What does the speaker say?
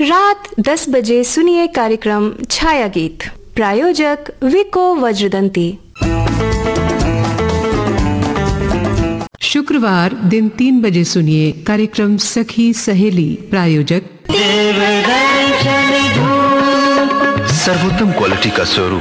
रात 10 बजे सुनिए कार्यक्रम छाया गीत। प्रायोजक विको वज्रदंती। शुक्रवार दिन 3 बजे सुनिए कार्यक्रम सखी सहेली। प्रायोजक सर्वोत्तम क्वालिटी का स्वरूप